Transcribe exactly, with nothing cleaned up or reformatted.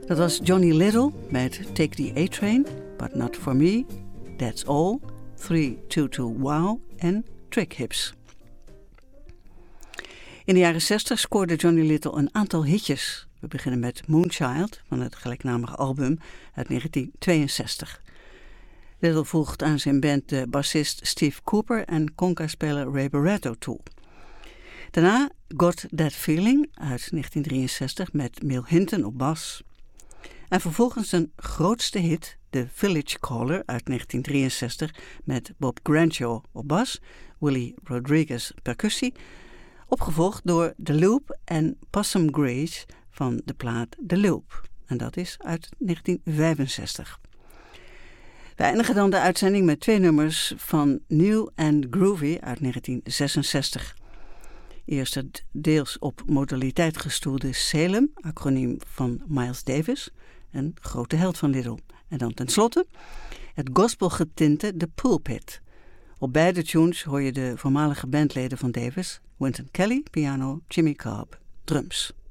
Dat was Johnny Little met Take the A-Train, But Not For Me, That's All, three two two Wow en Trick Hips. In de jaren zestig scoorde Johnny Little een aantal hitjes. We beginnen met Moonchild van het gelijknamige album uit negentien tweeënzestig. Little voegt aan zijn band de bassist Steve Cooper en conga-speler Ray Barretto toe. Daarna Got That Feeling uit negentien drieënzestig met Mill Hinton op bas. En vervolgens zijn grootste hit, The Village Caller uit negentien drieënzestig met Bob Grancho op bas, Willie Rodriguez percussie, opgevolgd door The Loop en Possum Grace van de plaat The Loop. En dat is uit negentien vijfenzestig. We eindigen dan de uitzending met twee nummers van New and Groovy uit negentien zesenzestig. Eerst het deels op modaliteit gestoelde Salem, acroniem van Miles Davis, een grote held van Little. En dan tenslotte het gospelgetinte The Pulpit. Op beide tunes hoor je de voormalige bandleden van Davis, Wynton Kelly, piano, Jimmy Cobb, drums.